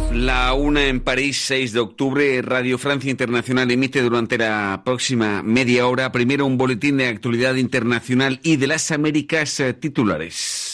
La 1 en París, 6 de octubre, Radio Francia Internacional emite durante la próxima media hora primero un boletín de actualidad internacional y de las Américas titulares.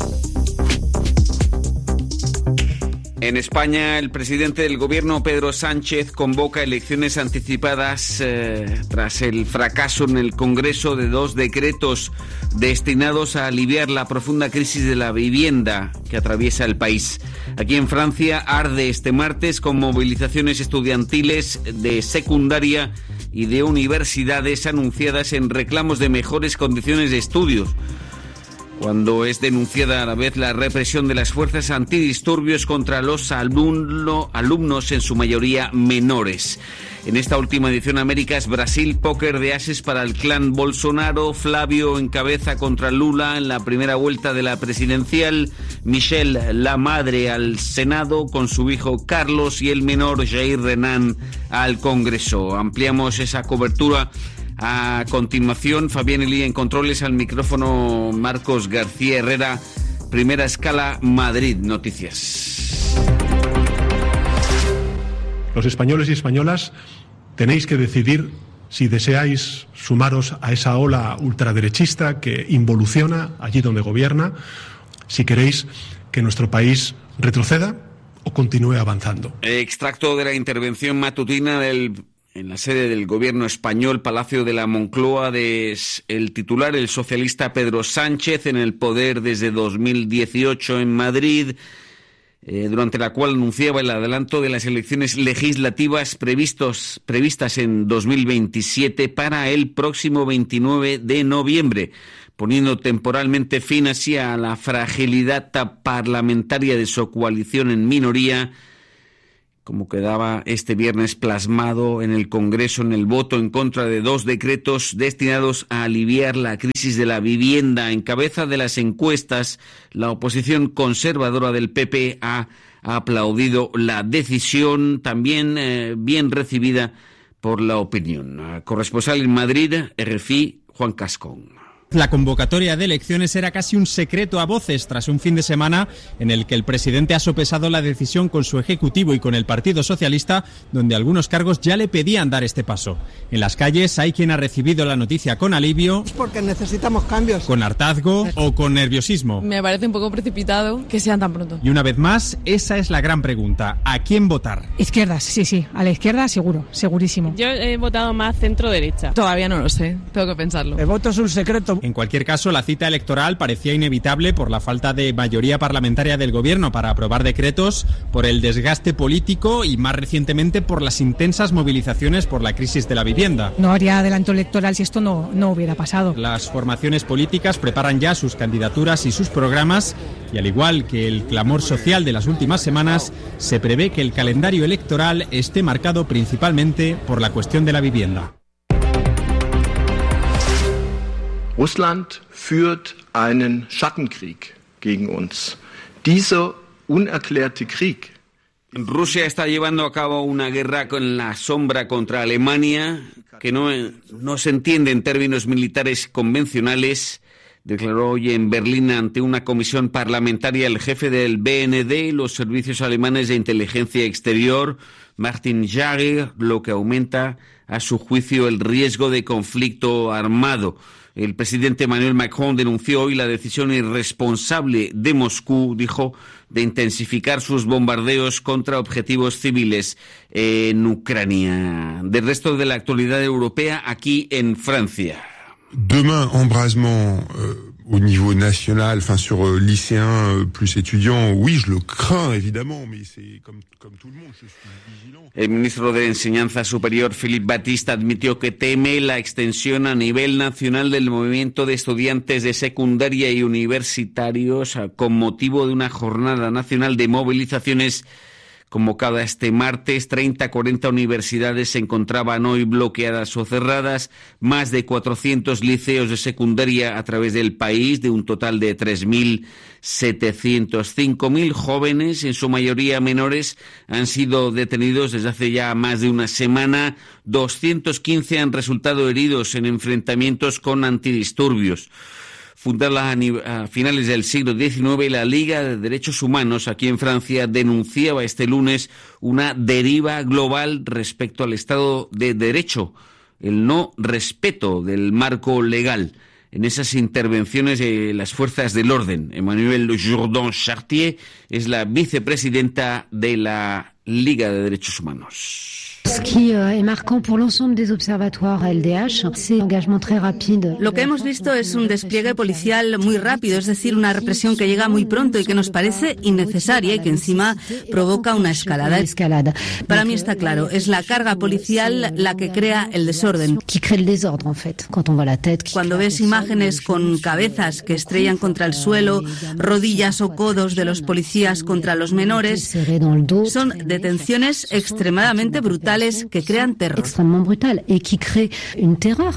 En España, el presidente del gobierno, Pedro Sánchez, convoca elecciones anticipadas tras el fracaso en el Congreso de 2 decretos destinados a aliviar la profunda crisis de la vivienda que atraviesa el país. Aquí en Francia arde este martes con movilizaciones estudiantiles de secundaria y de universidades anunciadas en reclamos de mejores condiciones de estudios, cuando es denunciada a la vez la represión de las fuerzas antidisturbios contra los alumnos, en su mayoría menores. En esta última edición, Américas, Brasil, póker de ases para el clan Bolsonaro, Flavio encabeza contra Lula en la primera vuelta de la presidencial, Michelle, la madre, al Senado con su hijo Carlos y el menor Jair Renan al Congreso. Ampliamos esa cobertura. A continuación, Fabián Elí en controles, al micrófono Marcos García Herrera. Primera Escala, Madrid, noticias. Los españoles y españolas tenéis que decidir si deseáis sumaros a esa ola ultraderechista que involuciona allí donde gobierna, si queréis que nuestro país retroceda o continúe avanzando. Extracto de la intervención matutina en la sede del gobierno español, Palacio de la Moncloa, el titular, el socialista Pedro Sánchez, en el poder desde 2018 en Madrid, durante la cual anunciaba el adelanto de las elecciones legislativas previstas en 2027 para el próximo 29 de noviembre, poniendo temporalmente fin así a la fragilidad parlamentaria de su coalición en minoría, como quedaba este viernes plasmado en el Congreso en el voto en contra de 2 decretos destinados a aliviar la crisis de la vivienda. En cabeza de las encuestas, la oposición conservadora del PP ha aplaudido la decisión, también bien recibida por la opinión. Corresponsal en Madrid, RFI, Juan Cascón. La convocatoria de elecciones era casi un secreto a voces tras un fin de semana en el que el presidente ha sopesado la decisión con su ejecutivo y con el Partido Socialista, donde algunos cargos ya le pedían dar este paso. En las calles hay quien ha recibido la noticia con alivio, porque necesitamos cambios, con hartazgo o con nerviosismo. Me parece un poco precipitado que sean tan pronto. Y una vez más, esa es la gran pregunta: ¿a quién votar? Izquierdas, sí, a la izquierda seguro, segurísimo. Yo he votado más centro-derecha. Todavía no lo sé, tengo que pensarlo. El voto es un secreto. En cualquier caso, la cita electoral parecía inevitable por la falta de mayoría parlamentaria del gobierno para aprobar decretos, por el desgaste político y, más recientemente, por las intensas movilizaciones por la crisis de la vivienda. No haría adelanto electoral si esto no hubiera pasado. Las formaciones políticas preparan ya sus candidaturas y sus programas y, al igual que el clamor social de las últimas semanas, se prevé que el calendario electoral esté marcado principalmente por la cuestión de la vivienda. Russland führt einen Schattenkrieg gegen uns. Dieser unerklärte Krieg. Rusia está llevando a cabo una guerra con la sombra contra Alemania que no se entiende en términos militares convencionales, declaró hoy en Berlín ante una comisión parlamentaria el jefe del BND y los servicios alemanes de inteligencia exterior, Martin Jager, lo que aumenta, a su juicio, el riesgo de conflicto armado. El presidente Emmanuel Macron denunció hoy la decisión irresponsable de Moscú, dijo, de intensificar sus bombardeos contra objetivos civiles en Ucrania. Del resto de la actualidad europea, aquí en Francia. Demain, embrasement au niveau national, sur lycéens plus étudiants, oui, je le crains évidemment, mais c'est comme tout le monde, je suis vigilant. El ministro de Enseñanza Superior, Philippe Baptiste, admitió que teme la extensión a nivel nacional del movimiento de estudiantes de secundaria y universitarios con motivo de una jornada nacional de movilizaciones convocada este martes. 30-40 universidades se encontraban hoy bloqueadas o cerradas, más de 400 liceos de secundaria a través del país, de un total de 3.700. 5.000 jóvenes, en su mayoría menores, han sido detenidos desde hace ya más de una semana. 215 han resultado heridos en enfrentamientos con antidisturbios. Fundada a finales del siglo XIX, la Liga de Derechos Humanos aquí en Francia denunciaba este lunes una deriva global respecto al Estado de Derecho, el no respeto del marco legal. En esas intervenciones de las fuerzas del orden, Emmanuelle Jourdan-Chartier es la vicepresidenta de la Liga de Derechos Humanos. Lo que hemos visto es un despliegue policial muy rápido, es decir, una represión que llega muy pronto y que nos parece innecesaria y que encima provoca una escalada. Para mí está claro, es la carga policial la que crea el desorden. Cuando ves imágenes con cabezas que estrellan contra el suelo, rodillas o codos de los policías contra los menores, son detenciones extremadamente brutales que crean terror. Extrêmement brutal et qui crée une terreur.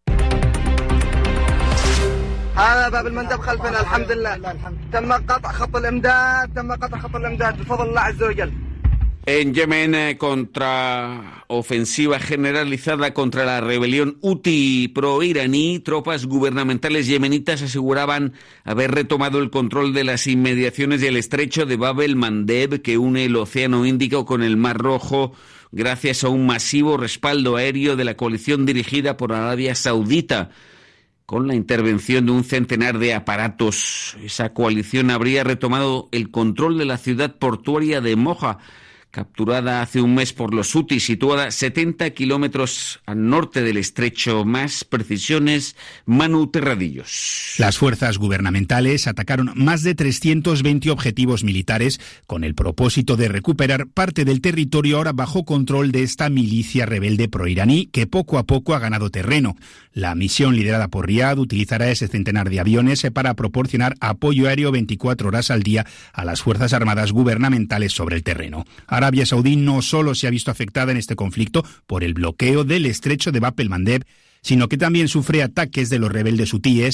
En Yemen, contraofensiva generalizada contra la rebelión Houthi pro-iraní, tropas gubernamentales yemenitas aseguraban haber retomado el control de las inmediaciones del estrecho de Bab el-Mandeb, que une el Océano Índico con el Mar Rojo, gracias a un masivo respaldo aéreo de la coalición dirigida por Arabia Saudita. Con la intervención de un centenar de aparatos, esa coalición habría retomado el control de la ciudad portuaria de Moja, capturada hace un mes por los hutis, situada 70 kilómetros al norte del estrecho. Más precisiones, Manu Terradillos. Las fuerzas gubernamentales atacaron más de 320 objetivos militares con el propósito de recuperar parte del territorio ahora bajo control de esta milicia rebelde proiraní que poco a poco ha ganado terreno. La misión liderada por Riad utilizará ese centenar de aviones para proporcionar apoyo aéreo 24 horas al día a las fuerzas armadas gubernamentales sobre el terreno. Arabia Saudí no solo se ha visto afectada en este conflicto por el bloqueo del estrecho de Bab el-Mandeb, sino que también sufre ataques de los rebeldes hutíes